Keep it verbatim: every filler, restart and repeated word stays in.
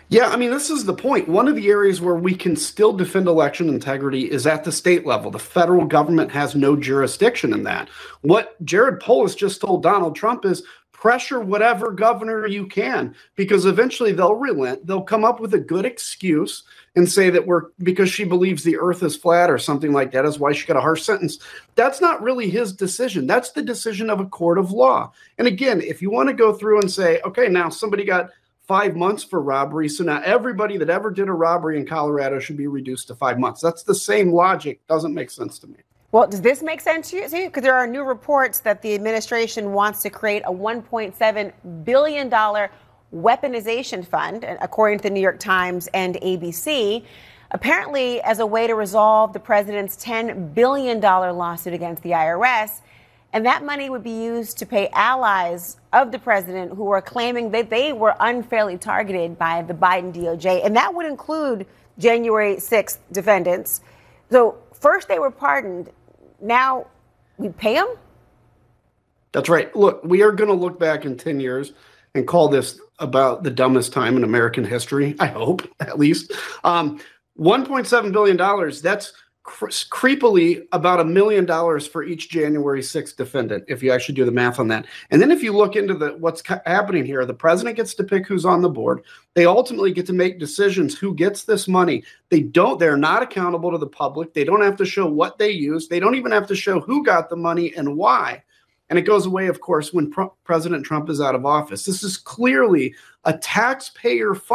Yeah, I mean, this is the point. One of the areas where we can still defend election integrity is at the state level. The federal government has no jurisdiction in that. What Jared Polis just told Donald Trump is pressure whatever governor you can, because eventually they'll relent. They'll come up with a good excuse and say that we're because she believes the earth is flat or something like that is why she got a harsh sentence. That's not really his decision. That's the decision of a court of law. And again, if you want to go through and say, okay, now somebody got five months for robbery. So now everybody that ever did a robbery in Colorado should be reduced to five months. That's the same logic. Doesn't make sense to me. Well, does this make sense to you? Because there are new reports that the administration wants to create a one point seven billion dollars weaponization fund, according to the New York Times and A B C, apparently as a way to resolve the president's ten billion dollars lawsuit against the I R S. And that money would be used to pay allies of the president who are claiming that they were unfairly targeted by the Biden D O J. And that would include January sixth defendants. So first they were pardoned. Now we pay them? That's right. Look, we are going to look back in ten years and call this about the dumbest time in American history. I hope, at least. Um, one point seven billion dollars, that's creepily about a million dollars for each January sixth defendant, if you actually do the math on that. And then if you look into the what's happening here, the president gets to pick who's on the board. They ultimately get to make decisions who gets this money. They don't, they're not accountable to the public. They don't have to show what they use. They don't even have to show who got the money and why. And it goes away, of course, when President Trump is out of office. This is clearly a taxpayer fund.